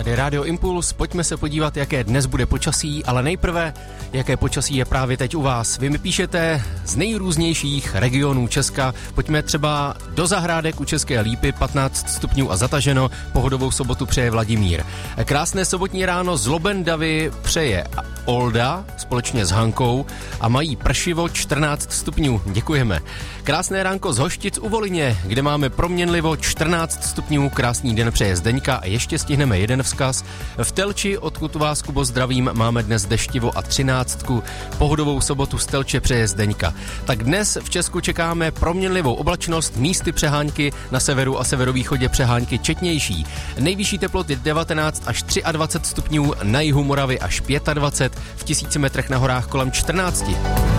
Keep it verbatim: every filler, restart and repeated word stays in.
Tady Rádio Impuls, pojďme se podívat, jaké dnes bude počasí, ale nejprve, jaké počasí je právě teď u vás. Vy mi píšete z nejrůznějších regionů Česka, pojďme třeba do Zahrádek u České Lípy, patnáct stupňů a zataženo, pohodovou sobotu přeje Vladimír. Krásné sobotní ráno z Lobendavy přeje Olda společně s Hankou a mají pršivo čtrnáct stupňů, děkujeme. Krásné ránko z Hoštic u Volině, kde máme proměnlivo čtrnáct stupňů, krásný den přeje Zdeňka a ještě stihneme jeden vzkaz. V Telči, odkud vás, Kubo, zdravím, máme dnes deštivo a třináctku, pohodovou sobotu z Telče přeje Zdeňka. Tak dnes v Česku čekáme proměnlivou oblačnost, místy přehánky, na severu a severovýchodě přehánky četnější. Nejvyšší teploty devatenáct až dvacet tři stupňů, na jihu Moravy až dvacet pět, v tisíci metrech na horách kolem čtrnáct.